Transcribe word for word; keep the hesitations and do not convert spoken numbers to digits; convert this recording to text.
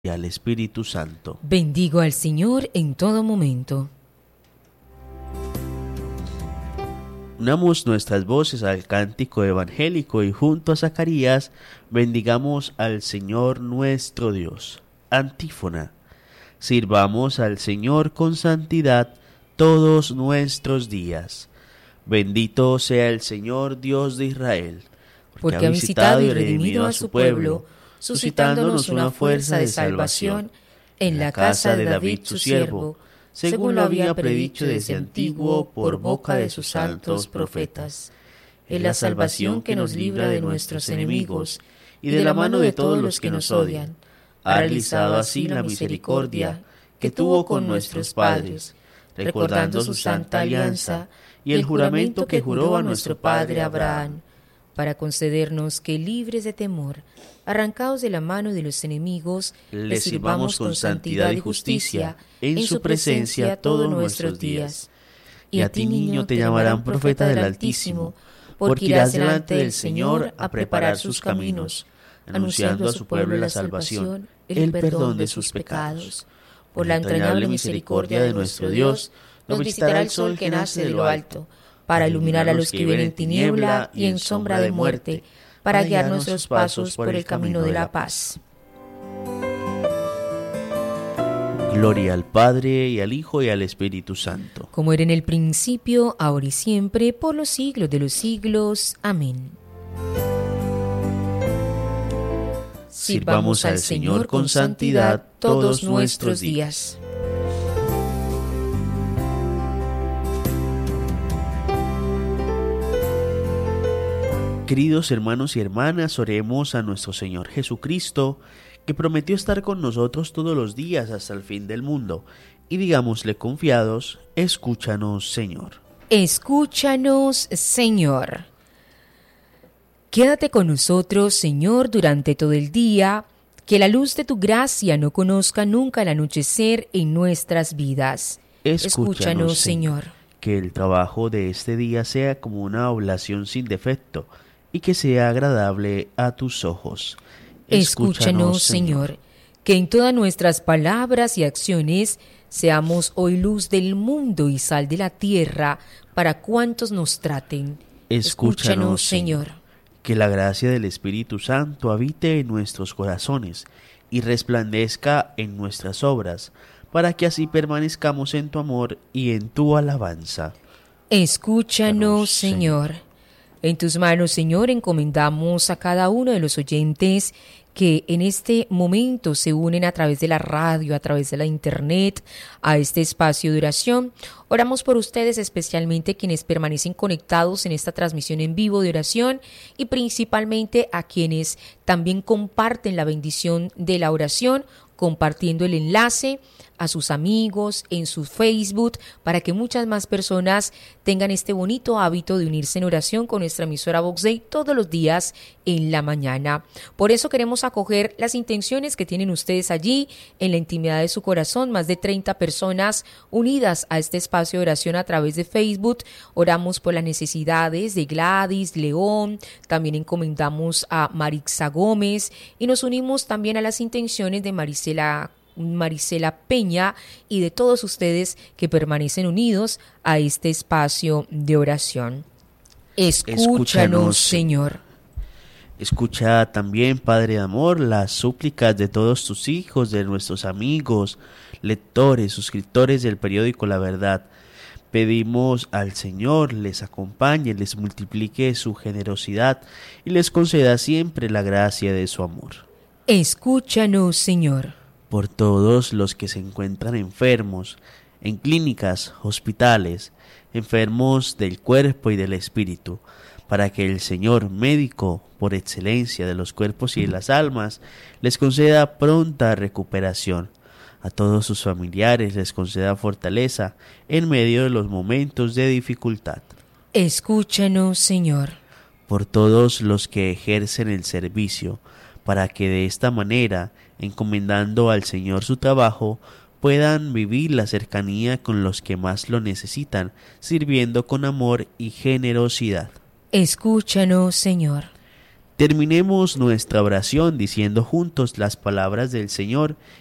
y al Espíritu Santo. Bendigo al Señor en todo momento. Unamos nuestras voces al cántico evangélico y junto a Zacarías bendigamos al Señor nuestro Dios. Antífona. Sirvamos al Señor con santidad todos nuestros días. Bendito sea el Señor Dios de Israel, porque, porque ha visitado y redimido a su pueblo, suscitándonos una fuerza de salvación en la casa de David su siervo, según lo había predicho desde antiguo por boca de sus santos profetas. Es la salvación que nos libra de nuestros enemigos y de la mano de todos los que nos odian. Ha realizado así la misericordia que tuvo con nuestros padres, recordando su santa alianza y el juramento que juró a nuestro padre Abraham, para concedernos que, libres de temor, arrancados de la mano de los enemigos, le sirvamos con santidad y justicia en su presencia todos nuestros días. Y a ti, niño, te llamarán profeta del Altísimo, porque irás delante del Señor a preparar sus caminos, anunciando a su pueblo la salvación, el perdón de sus pecados. Por la entrañable misericordia de nuestro Dios, nos visitará el sol que nace de lo alto, para iluminar a los que viven en tiniebla y en sombra de muerte, para guiar nuestros pasos por el camino de la paz. Gloria al Padre, y al Hijo, y al Espíritu Santo. Como era en el principio, ahora y siempre, por los siglos de los siglos. Amén. Sirvamos al Señor con santidad todos nuestros días. Queridos hermanos y hermanas, oremos a nuestro Señor Jesucristo, que prometió estar con nosotros todos los días hasta el fin del mundo, y digámosle confiados: escúchanos, Señor. Escúchanos, Señor. Quédate con nosotros, Señor, durante todo el día, que la luz de tu gracia no conozca nunca el anochecer en nuestras vidas. Escúchanos, Escúchanos, Señor. Que el trabajo de este día sea como una oblación sin defecto, y que sea agradable a tus ojos. Escúchanos, Señor, que en todas nuestras palabras y acciones seamos hoy luz del mundo y sal de la tierra para cuantos nos traten. Escúchanos, Señor. Que la gracia del Espíritu Santo habite en nuestros corazones y resplandezca en nuestras obras, para que así permanezcamos en tu amor y en tu alabanza. Escúchanos, Señor. En tus manos, Señor, encomendamos a cada uno de los oyentes que en este momento se unen a través de la radio, a través de la internet, a este espacio de oración. Oramos por ustedes, especialmente quienes permanecen conectados en esta transmisión en vivo de oración, y principalmente a quienes también comparten la bendición de la oración, compartiendo el enlace a sus amigos en su Facebook, para que muchas más personas tengan este bonito hábito de unirse en oración con nuestra emisora Vox Dei todos los días en la mañana. Por eso queremos acoger las intenciones que tienen ustedes allí en la intimidad de su corazón, más de treinta personas unidas a este espacio de oración a través de Facebook. Oramos por las necesidades de Gladys León, también encomendamos a Marixa Gómez y nos unimos también a las intenciones de Marisela Marisela Peña y de todos ustedes que permanecen unidos a este espacio de oración. Escúchanos, Escúchanos, Señor. Escucha también, Padre de amor, las súplicas de todos tus hijos, de nuestros amigos, lectores, suscriptores del periódico La Verdad. Pedimos al Señor les acompañe, les multiplique su generosidad y les conceda siempre la gracia de su amor. Escúchanos, Señor. Por todos los que se encuentran enfermos, en clínicas, hospitales, enfermos del cuerpo y del espíritu, para que el Señor, médico por excelencia de los cuerpos y de las almas, les conceda pronta recuperación. A todos sus familiares les conceda fortaleza en medio de los momentos de dificultad. Escúchanos, Señor. Por todos los que ejercen el servicio, para que de esta manera, encomendando al Señor su trabajo, puedan vivir la cercanía con los que más lo necesitan, sirviendo con amor y generosidad. Escúchanos, Señor. Terminemos nuestra oración diciendo juntos las palabras del Señor